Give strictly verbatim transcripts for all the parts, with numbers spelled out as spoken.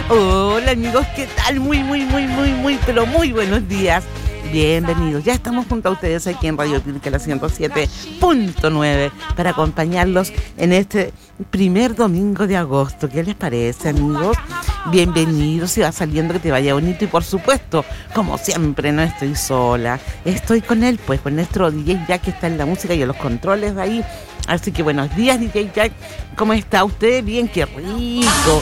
Hola amigos, ¿qué tal? Muy, muy, muy, muy, muy, pero muy buenos días. Bienvenidos, ya estamos junto a ustedes aquí en Radio Pirque, la ciento siete punto nueve, para acompañarlos en este primer domingo de agosto. ¿Qué les parece, amigos? Bienvenidos, si va saliendo que te vaya bonito y por supuesto, como siempre, no estoy sola, estoy con él, pues con nuestro D J Jack que está en la música y en los controles de ahí. Así que buenos días, D J Jack, ¿cómo está usted? Bien, qué rico.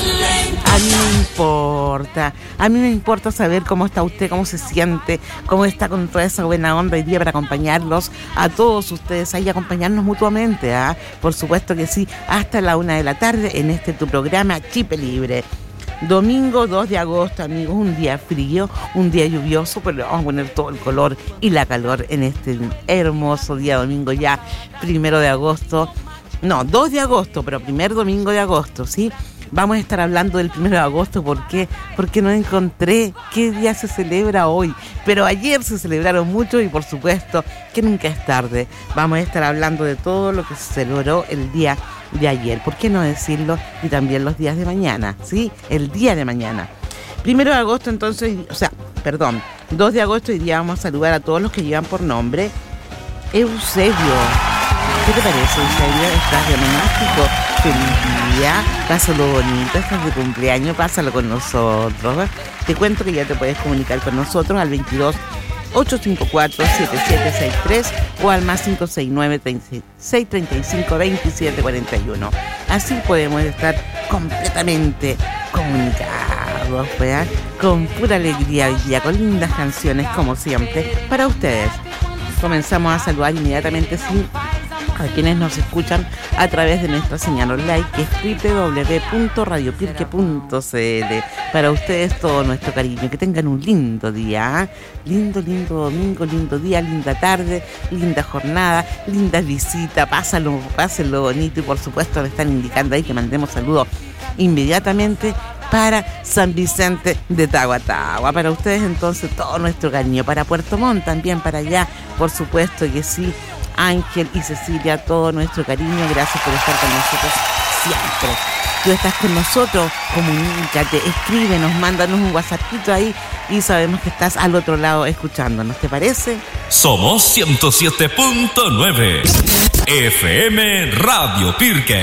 A mí no importa, a mí me importa saber cómo está usted, cómo se siente, cómo está con toda esa buena onda hoy día para acompañarlos a todos ustedes ahí, acompañarnos mutuamente, ¿ah? Por supuesto que sí, hasta la una de la tarde en este tu programa Chipe Libre. Domingo dos de agosto, amigos, un día frío, un día lluvioso, pero le vamos a poner todo el color y la calor en este hermoso día domingo ya, primero de agosto, no, dos de agosto, pero primer domingo de agosto, ¿sí? Vamos a estar hablando del primero de agosto, ¿por qué? Porque no encontré qué día se celebra hoy, pero ayer se celebraron mucho y por supuesto que nunca es tarde. Vamos a estar hablando de todo lo que se celebró el día de ayer, ¿por qué no decirlo? Y también los días de mañana, ¿sí? El día de mañana. Primero de agosto entonces, o sea, perdón, dos de agosto hoy día vamos a saludar a todos los que llevan por nombre Eusebio. ¿Qué te parece, Eusebio? ¿Estás de onomástico? Feliz día, pásalo bonito, estás de cumpleaños, pásalo con nosotros. Te cuento que ya te puedes comunicar con nosotros al veintidós, ochocientos cincuenta y cuatro, setenta y siete sesenta y tres o al más cinco seis nueve, seiscientos treinta y cinco, veintisiete cuarenta y uno. Así podemos estar completamente comunicados, ¿verdad? Con pura alegría hoy día, con lindas canciones como siempre para ustedes. Comenzamos a saludar inmediatamente sin a quienes nos escuchan a través de nuestra señal online, que es doble u doble u doble u punto radio pirque punto c l. Para ustedes todo nuestro cariño, que tengan un lindo día, ¿eh? lindo, lindo domingo, lindo día, linda tarde, linda jornada, linda visita, pásalo, pásenlo bonito y por supuesto me están indicando ahí que mandemos saludos inmediatamente para San Vicente de Tahuatahua. Para ustedes entonces todo nuestro cariño, para Puerto Montt también, para allá, por supuesto que sí. Ángel y Cecilia, todo nuestro cariño, gracias por estar con nosotros siempre. Tú estás con nosotros, comunícate, escríbenos, mándanos un WhatsAppito ahí y sabemos que estás al otro lado escuchándonos, ¿te parece? Somos ciento siete punto nueve F M Radio Pirque.